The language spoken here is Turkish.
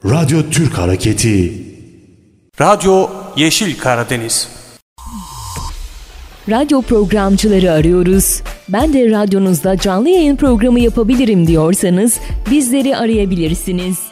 Radyo Türk Hareketi. Radyo Yeşil Karadeniz. Radyo programcıları arıyoruz. Ben de radyonuzda canlı yayın programı yapabilirim diyorsanız bizleri arayabilirsiniz.